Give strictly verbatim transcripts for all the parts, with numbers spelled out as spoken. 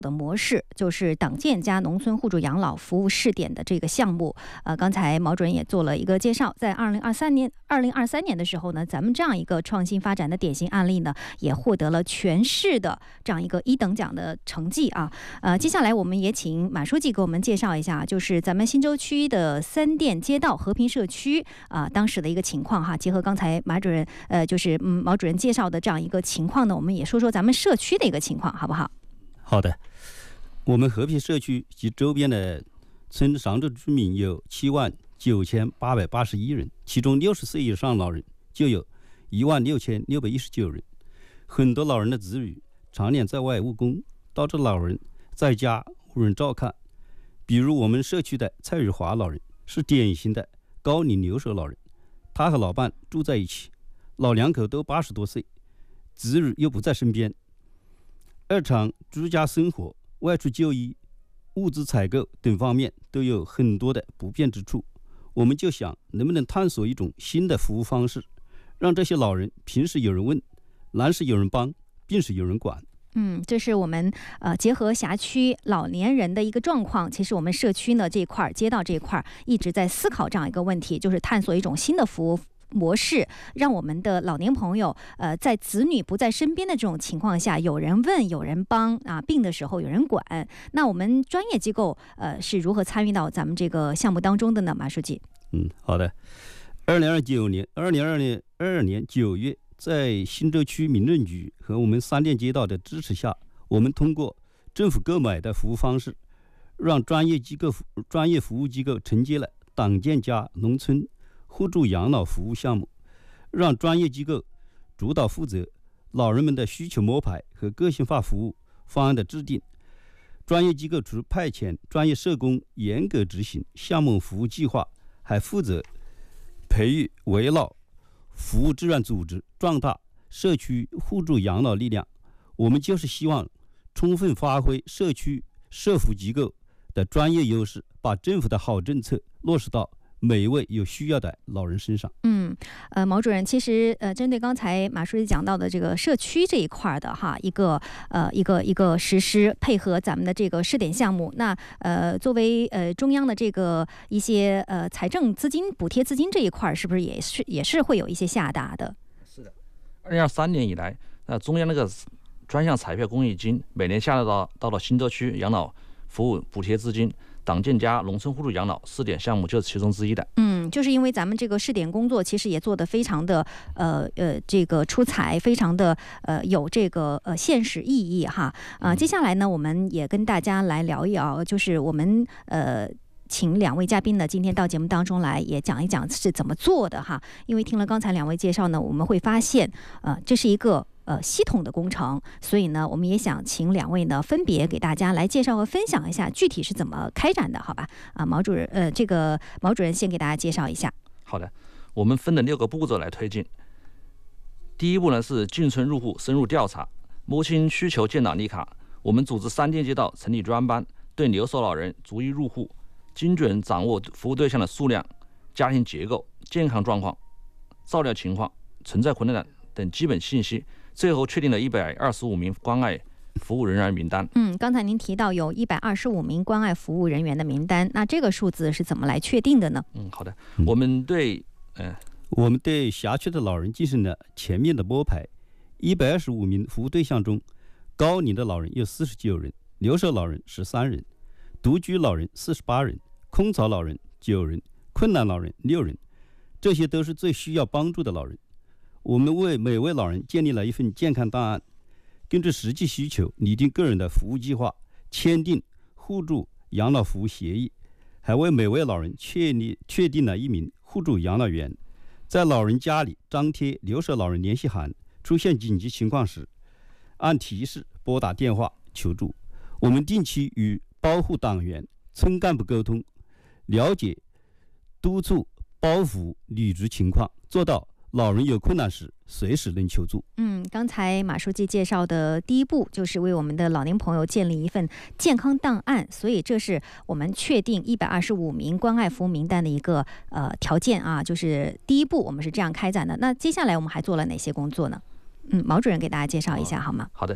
的模式，就是党建加农村互助养老服务试点的这个项目。呃，刚才毛主任也做了一个介绍，在二零二三年二零二三年的时候呢，咱们这样一个创新发展的典型案例呢，也获得了全市的这样一个一等奖的成绩啊。呃，接下来我们也请马书记给我们介绍一下，就是咱们新洲区的三店街道和平社区啊、呃、当时的一个情况哈。结合刚才马主任呃就是嗯毛主任介绍的这样一个情况呢，我们也说说咱们社区的一个情况，好不好？ 好的。我们和平社区及周边的村常住居民有七万九千八百八十一人，其中六十岁以上老人就有一万六千六百一十九人。很多老人的子女常年在外务工，导致老人在家无人照看。比如我们社区的蔡玉华老人是典型的高龄留守老人，他和老伴住在一起，老两口都八十多岁，子女又不在身边，日常居家生活、外出就医、物资采购等方面都有很多的不便之处。我们就想能不能探索一种新的服务方式，让这些老人平时有人问，难时有人帮，病时有人管。 嗯，这是我们呃结合辖区老年人的一个状况，其实我们社区呢这一块街道这一块一直在思考这样一个问题，就是探索一种新的服务模式，让我们的老年朋友呃在子女不在身边的这种情况下，有人问有人帮啊，病的时候有人管。那我们专业机构呃是如何参与到咱们这个项目当中的呢？马书记。 嗯，好的。二零二九年二零二二年九月，在新洲区民政局和我们三店街道的支持下，我们通过政府购买的服务方式，让专业机构专业服务机构承接了党建加农村互助养老服务项目，让专业机构主导负责老人们的需求摸排和个性化服务方案的制定。专业机构除派遣专业社工严格执行项目服务计划，还负责培育围绕服务志愿组织，壮大社区互助养老力量。我们就是希望充分发挥社区社福机构的专业优势，把政府的好政策落实到每一位有需要的老人身上。 嗯，呃，毛主任，其实呃，针对刚才马书记讲到的这个社区这一块的哈，一个呃一个一个实施配合咱们的这个试点项目，那呃作为呃中央的这个一些呃财政资金补贴资金这一块，是不是也是也是会有一些下达的？ 是的，二零二三年以来，那中央那个专项彩票公益金每年下达到到了新洲区养老服务补贴资金。党建加农村互助养老试点项目就是其中之一的。 嗯，就是因为咱们这个试点工作其实也做得非常的呃呃这个出彩，非常的呃有这个呃现实意义哈。呃，接下来呢，我们也跟大家来聊一聊，就是我们呃。请两位嘉宾呢，今天到节目当中来，也讲一讲是怎么做的哈。因为听了刚才两位介绍呢，我们会发现，呃，这是一个呃系统的工程，所以呢，我们也想请两位呢，分别给大家来介绍和分享一下具体是怎么开展的，好吧？啊，毛主任，呃，这个毛主任先给大家介绍一下。 好的，我们分了六个步骤来推进。第一步呢是进村入户深入调查，摸清需求建档立卡。我们组织三店街道成立专班，对留守老人逐一入户。精准掌握服务对象的数量、家庭结构、健康状况、照料情况、存在困难等基本信息，最后确定了一百二十五名关爱服务人员名单。 嗯，刚才您提到有一百二十五名关爱服务人员的名单，那这个数字是怎么来确定的呢？ 嗯，好的，我们对呃， 我们对辖区的老人进行了全面的摸排。一百二十五名服务对象中，高龄的老人有四十九人，留守老人十三人。独居老人四十八人，空巢老人九人，困难老人六人，这些都是最需要帮助的老人。我们为每位老人建立了一份健康档案，根据实际需求拟定个人的服务计划，签订互助养老服务协议，还为每位老人确立确定了一名互助养老员，在老人家里张贴留守老人联系函，出现紧急情况时，按提示拨打电话求助。我们定期与保护党员、村干部沟通，了解、督促包服履职情况，做到老人有困难时随时能求助。 嗯，刚才马书记介绍的第一步就是为我们的老年朋友建立一份健康档案，所以这是我们确定一百二十五名关爱服务名单的一个呃条件啊，就是第一步我们是这样开展的。那接下来我们还做了哪些工作呢？嗯，毛主任给大家介绍一下好吗？ 好的。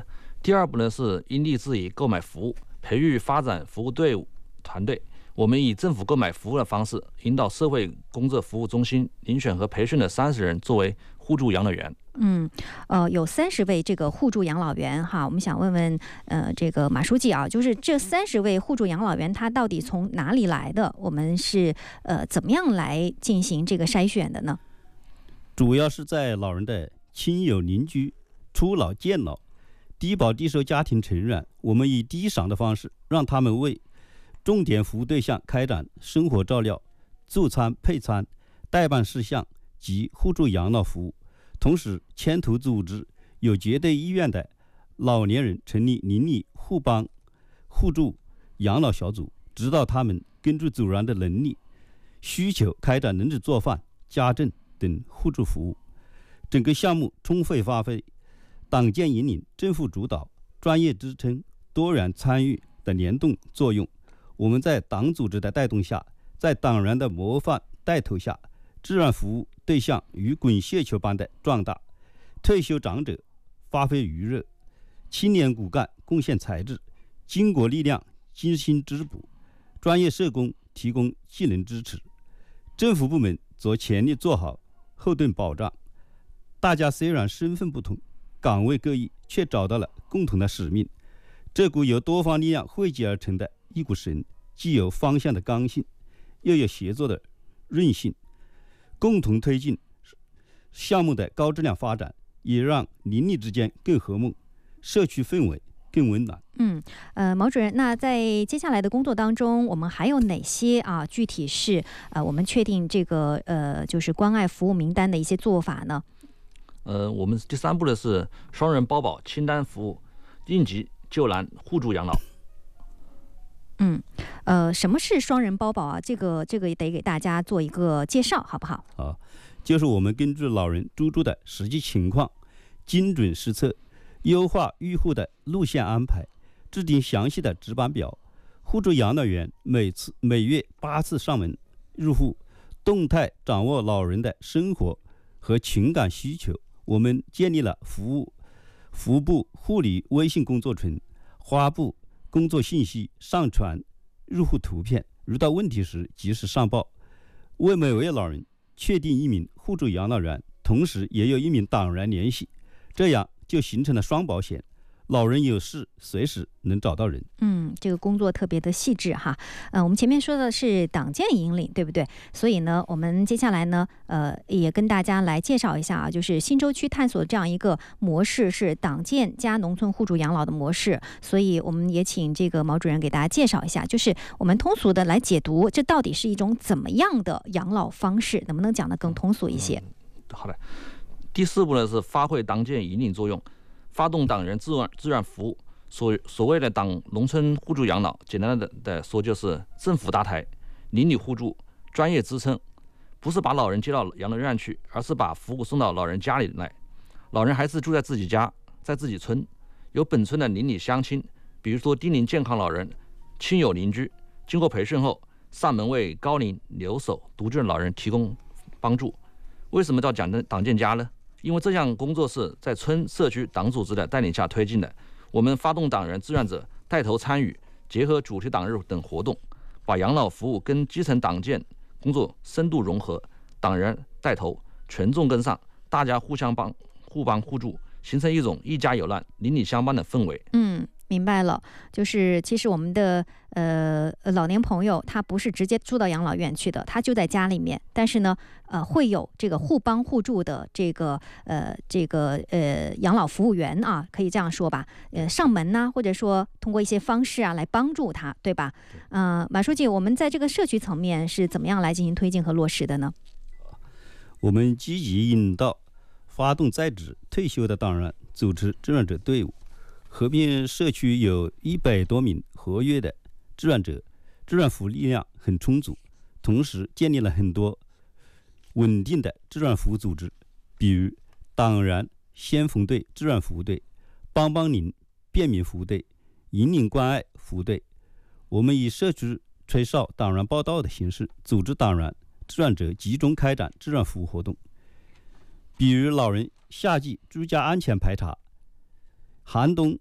第二步呢是因地制宜购买服务，培育发展服务队伍团队。我们以政府购买服务的方式，引导社会工作服务中心遴选和培训的三十人作为互助养老员。 嗯，呃，有三十位这个互助养老员哈，我们想问问，呃，这个马书记啊，就是这三十位互助养老员，他到底从哪里来的？我们是呃怎么样来进行这个筛选的呢？ 主要是在老人的亲友邻居、初老健老、低保低收家庭成员，我们以低赏的方式，让他们为重点服务对象开展生活照料、助餐配餐、代办事项及互助养老服务。同时牵头组织有绝对意愿的老年人成立邻里互帮互助养老小组，指导他们根据组员的能力需求开展轮值做饭、家政等互助服务。整个项目充分发挥党建引领、政府主导、专业支撑、多元参与的联动作用。我们在党组织的带动下，在党员的模范带头下，志愿服务对象如滚雪球般的壮大，退休长者发挥余热，青年骨干贡献才智，巾帼力量精心织补，专业社工提供技能支持，政府部门则全力做好后盾保障。大家虽然身份不同，岗位各异，却找到了共同的使命。这股由多方力量汇集而成的一股绳，既有方向的刚性，又有协作的韧性，共同推进项目的高质量发展，也让邻里之间更和睦，社区氛围更温暖。 嗯，呃，毛主任，那在接下来的工作当中，我们还有哪些啊？具体是呃，我们确定这个呃，就是关爱服务名单的一些做法呢？ 呃，我们第三步的是双人包保清单服务，应急救难互助养老。 嗯，呃，什么是双人包保啊？这个这个得给大家做一个介绍，好不好？ 啊，就是我们根据老人入住的实际情况，精准施策，优化预户的路线安排，制定详细的值班表。互助养老员每次每月八次上门入户，动态掌握老人的生活和情感需求。我们建立了服务服务部护理微信工作群，发布工作信息，上传入户图片，遇到问题时及时上报。为每位老人确定一名互助养老员，同时也有一名党员联系，这样就形成了双保险，老人有事随时能找到人。 嗯，这个工作特别的细致哈。呃，我们前面说的是党建引领，对不对？所以呢，我们接下来呢，呃，也跟大家来介绍一下啊，就是新洲区探索这样一个模式，是党建加农村互助养老的模式。所以我们也请这个毛主任给大家介绍一下，就是我们通俗的来解读，这到底是一种怎么样的养老方式？能不能讲得更通俗一些？ 嗯、好的。第四步呢是发挥党建引领作用，发动党员志愿志愿服务。所所谓的党农村互助养老，简单的的说就是政府搭台，邻里互助，专业支撑，不是把老人接到养老院去，而是把服务送到老人家里来。老人还是住在自己家，在自己村，由本村的邻里乡亲，比如说低龄健康老人、亲友邻居，经过培训后，上门为高龄、留守、独居的老人提供帮助。为什么叫讲党建家呢？因为这项工作是在村社区党组织的带领下推进的。我们发动党员志愿者带头参与，结合主题党日等活动，把养老服务跟基层党建工作深度融合，党员带头，群众跟上，大家互相帮、互帮互助，形成一种一家有难、邻里相帮的氛围。 嗯。明白了，就是其实我们的呃老年朋友他不是直接住到养老院去的，他就在家里面，但是呢，呃会有这个互帮互助的这个呃这个呃养老服务员啊，可以这样说吧，呃上门呐、啊，或者说通过一些方式啊来帮助他，对吧？嗯、呃，马书记，我们在这个社区层面是怎么样来进行推进和落实的呢？ 我们积极引导发动在职退休的党员组织志愿者队伍。和平社区有一百多名活跃的志愿者，志愿服务力量很充足，同时建立了很多稳定的志愿服务组织，比如党员先锋队志愿服务队、帮帮邻便民服务队、引领关爱服务队。我们以社区吹哨党员报道的形式，组织党员志愿者集中开展志愿服务活动，比如老人夏季居家安全排查、寒冬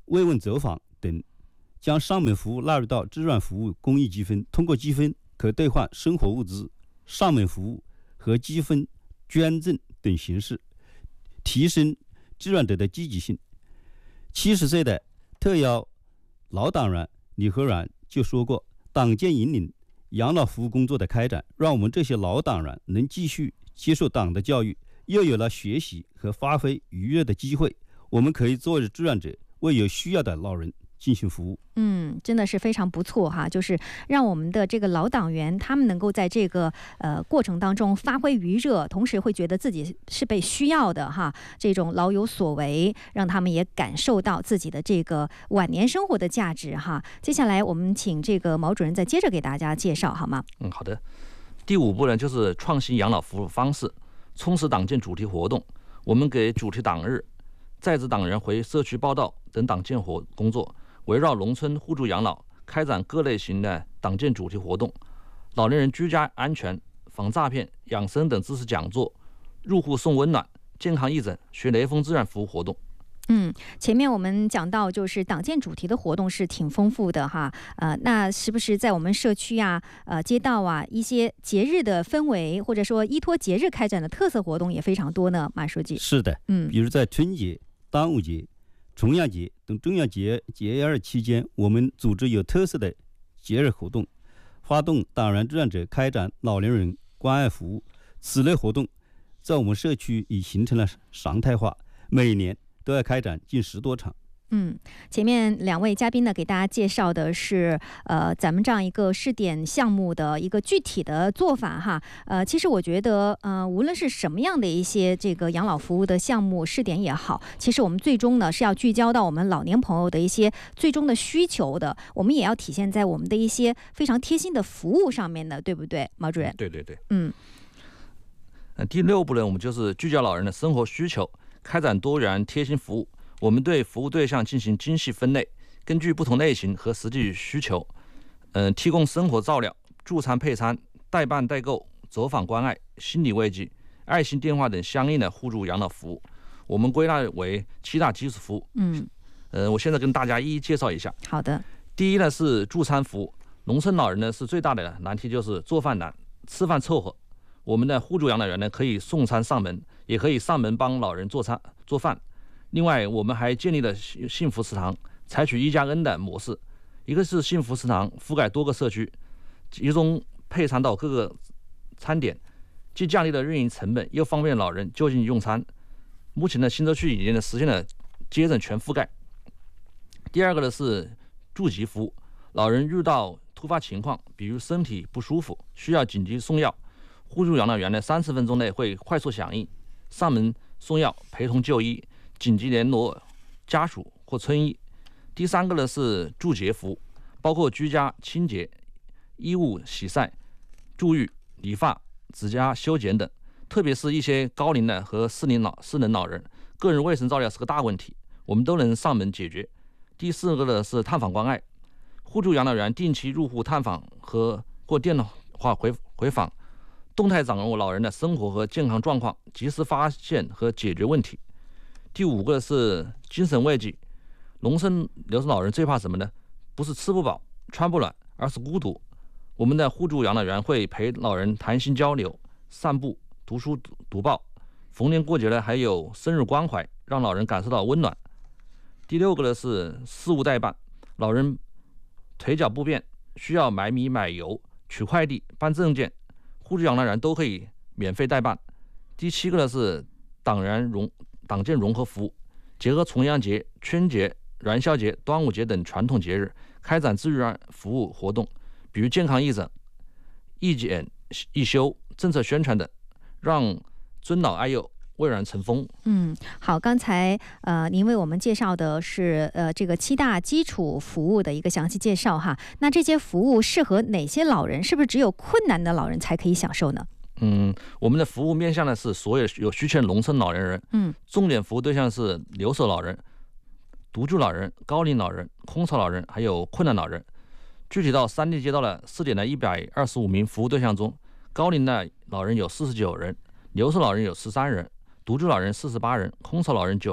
慰问走访等，将上门服务纳入到志愿服务公益积分，通过积分可兑换生活物资、上门服务和积分捐赠等形式，提升志愿者的积极性。七十岁的特邀老党员李和然就说过，党建引领养老服务工作的开展，让我们这些老党员能继续接受党的教育，又有了学习和发挥愉悦的机会。我们可以作为志愿者，为有需要的老人进行服务。 嗯，真的是非常不错哈，就是让我们的这个老党员他们能够在这个呃过程当中发挥余热，同时会觉得自己是被需要的哈，这种老有所为，让他们也感受到自己的这个晚年生活的价值哈。接下来我们请这个毛主任再接着给大家介绍好吗？ 嗯，好的。第五步呢，就是创新养老服务方式，充实党建主题活动。我们给主题党日、在职党员回社区报道等党建活工作，围绕农村互助养老，开展各类型的党建主题活动，老年人居家安全、防诈骗、养生等知识讲座，入户送温暖、健康义诊、学雷锋志愿服务活动。 嗯，前面我们讲到，就是党建主题的活动是挺丰富的哈，呃，那是不是在我们社区啊、呃街道啊一些节日的氛围，或者说依托节日开展的特色活动也非常多呢？马书记。 是的， 嗯， 比如在春节、端午节、重阳节等重要节节日期间，我们组织有特色的节日活动，发动党员志愿者开展老年人关爱服务。此类活动在我们社区已形成了常态化，每年都要开展近十多场。 嗯，前面两位嘉宾呢，给大家介绍的是呃咱们这样一个试点项目的一个具体的做法哈。呃，其实我觉得呃无论是什么样的一些这个养老服务的项目试点也好，其实我们最终呢是要聚焦到我们老年朋友的一些最终的需求的，我们也要体现在我们的一些非常贴心的服务上面的，对不对，毛主任？ 对对对， 嗯。 呃，第六步呢，我们就是聚焦老人的生活需求，开展多元贴心服务。我们对服务对象进行精细分类，根据不同类型和实际需求，呃，提供生活照料、助餐配餐、代办代购、走访关爱、心理慰藉、爱心电话等相应的互助养老服务。我们归纳为七大基础服务。 嗯， 呃，我现在跟大家一一介绍一下。 好的。 第一呢是助餐服务，农村老人呢是最大的难题，就是做饭难，吃饭凑合。我们的互助养老员呢可以送餐上门，也可以上门帮老人做餐做饭。另外，我们还建立了幸福食堂，采取一加 N 的模式。一个是幸福食堂覆盖多个社区，集中配餐到各个餐点，既降低了运营成本，又方便老人就近用餐。目前呢，新洲区已经实现了接诊全覆盖。第二个呢是住急服务，老人遇到突发情况，比如身体不舒服，需要紧急送药，互助养老员呢三十分钟内会快速响应，上门送药，陪同就医。紧急联络家属或村医。第三个呢是助洁服务，包括居家清洁、衣物洗晒、沐浴、理发、指甲修剪等。特别是一些高龄的和适龄老失能老人，个人卫生照料是个大问题，我们都能上门解决。第四个呢是探访关爱，互助养老员定期入户探访和或电话回回访，动态掌握老人的生活和健康状况，及时发现和解决问题。第五个是精神慰藉，农村留守老人最怕什么呢？不是吃不饱、穿不暖，而是孤独。我们的互助养老员会陪老人谈心交流、散步、读书读报。逢年过节呢，还有生日关怀，让老人感受到温暖。第六个呢是事务代办，老人腿脚不便，需要买米买油、取快递、办证件，互助养老员都可以免费代办。第七个呢是党员融党建融合服务，结合重阳节、春节、元宵节、端午节等传统节日，开展志愿服务活动，比如健康义诊、义检、义修、政策宣传等，让尊老爱幼蔚然成风。 嗯，好，刚才呃您为我们介绍的是呃这个七大基础服务的一个详细介绍哈。那这些服务适合哪些老人？是不是只有困难的老人才可以享受呢？ 嗯，我们的服务面向的是所有有需求的农村老年人。 嗯， 重点服务对象是留守老人、独居老人、高龄老人、空巢老人，还有困难老人。具体到三地街道的试点的一百二十五名服务对象中，高龄的老人有四十九人，留守老人有十三人，独居老人四十八人，空巢老人九人，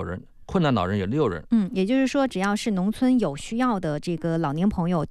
困难老人有六人。 嗯，也就是说，只要是农村有需要的这个老年朋友，